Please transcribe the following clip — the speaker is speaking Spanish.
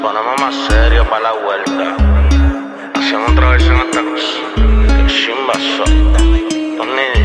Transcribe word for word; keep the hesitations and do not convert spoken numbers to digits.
Ponemos más serio pa' la vuelta. Hacemos otra versión hasta que chimba so.